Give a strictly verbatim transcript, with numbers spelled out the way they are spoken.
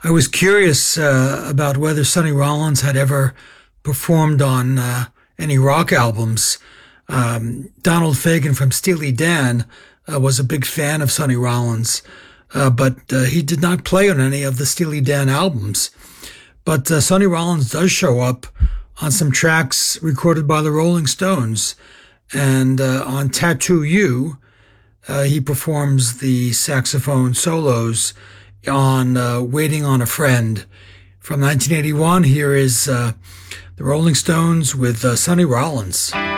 I was curious uh, about whether Sonny Rollins had ever performed on uh, any rock albums. Um, Donald Fagen from Steely Dan uh, was a big fan of Sonny Rollins, uh, but uh, he did not play on any of the Steely Dan albums. But uh, Sonny Rollins does show up on some tracks recorded by the Rolling Stones. And uh, on Tattoo You, uh, he performs the saxophone solos on uh, Waiting on a Friend. From nineteen eighty-one, here is uh, the Rolling Stones with uh, Sonny Rollins.